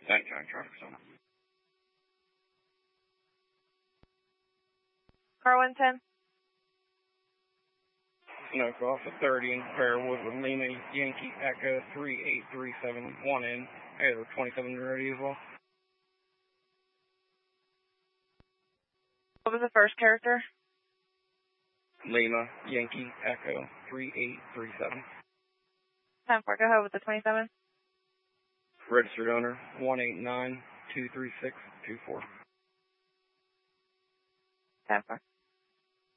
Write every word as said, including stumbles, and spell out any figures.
Nighttime traffic zone. Car one ten. No, off the thirty in Fairwood with Lima Yankee Echo three eight three seven one in. I got a twenty-seven ready as well. What was the first character? Lima Yankee Echo three eight three seven. ten four, go ahead with the twenty-seven. Registered owner one eight nine two three six two four. ten four.